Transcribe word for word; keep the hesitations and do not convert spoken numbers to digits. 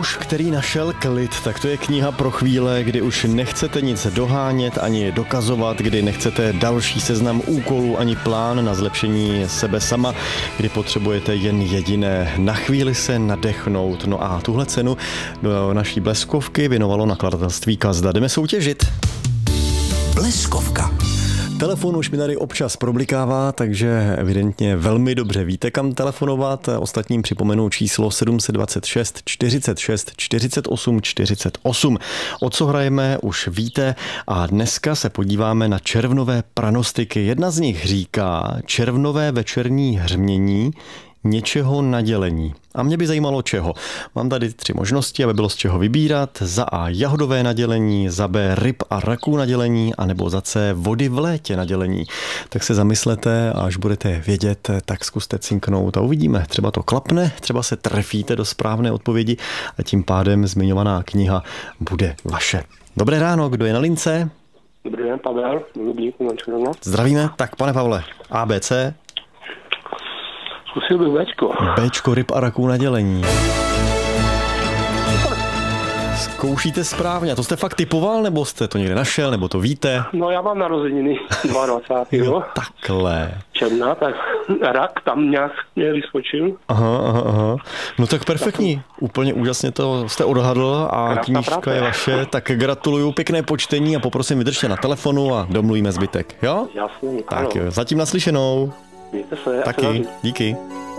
Muž, který našel klid, tak to je kniha pro chvíle, kdy už nechcete nic dohánět ani dokazovat, kdy nechcete další seznam úkolů ani plán na zlepšení sebe sama, kdy potřebujete jen jediné: na chvíli se nadechnout. No a tuhle cenu do naší bleskovky věnovalo nakladatelství Kazda. Jdeme soutěžit. Bleskovka. Telefon už mi tady občas problikává, takže evidentně velmi dobře víte, kam telefonovat. Ostatním připomenu číslo sedm set dvacet šest čtyřicet šest čtyřicet osm čtyřicet osm. O co hrajeme, už víte, a dneska se podíváme na červnové pranostiky. Jedna z nich říká: červnové večerní hřmění něčeho nadělení. A mě by zajímalo čeho. Mám tady tři možnosti, aby bylo z čeho vybírat. Za A jahodové nadělení, za B ryb a raků nadělení, anebo za C vody v létě nadělení. Tak se zamyslete a až budete vědět, tak zkuste cinknout a uvidíme. Třeba to klapne, třeba se trefíte do správné odpovědi a tím pádem zmiňovaná kniha bude vaše. Dobré ráno, kdo je na lince? Dobrý den, Pavel, Lubník, Mančurovna. Zdravíme. Tak, pane Pavle, A, B, C. Zkusil bych Bčko. Bčko, ryb a raků nadělení. Zkoušíte správně. A to jste fakt typoval, nebo jste to někde našel, nebo to víte? No, já mám narozeniny dvacátého Jo, takhle. června, tak rak tam nějak mě vyskočil. Aha, aha, aha. No tak perfektní. Úplně úžasně to jste odhadl a Krásná knížka práce. je vaše. Tak gratuluju, pěkné počtení a poprosím, vydržte na telefonu a domluvíme zbytek. Jo? Jasně, Tak ano. jo, zatím naslyšenou. Mějte se. a se Taky, daří. díky.